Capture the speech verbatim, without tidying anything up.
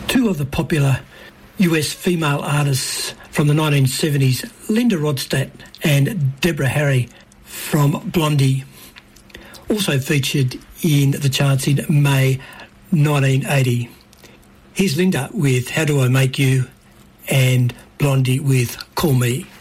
Two of the popular U S female artists from the nineteen seventies, Linda Ronstadt and Deborah Harry from Blondie, also featured in the charts in May nineteen eighty. Here's Linda with How Do I Make You and Blondie with Call Me.